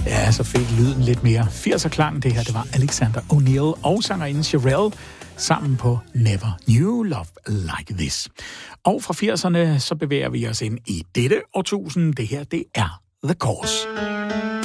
Ja, så fik lyden lidt mere 80'er klang. Det her, det var Alexander O'Neal og sangerinden Cherrelle sammen på Never Knew Love Like This. Og fra 80'erne, så bevæger vi os ind i dette årtusind. Det her, det er The Course.